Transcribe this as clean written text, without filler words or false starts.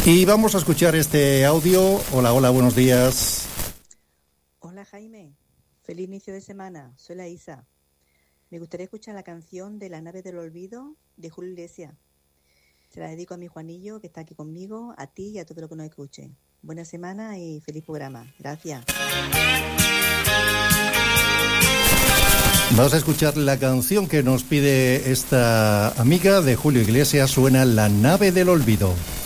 Y vamos a escuchar este audio. Hola, hola, buenos días. Hola Jaime, feliz inicio de semana, soy la Isa. Me gustaría escuchar la canción de La nave del olvido de Julio Iglesias. Se la dedico a mi Juanillo, que está aquí conmigo, a ti y a todo lo que nos escuche. Buena semana y feliz programa. Gracias. Vamos a escuchar la canción que nos pide esta amiga de Julio Iglesias. Suena La nave del olvido.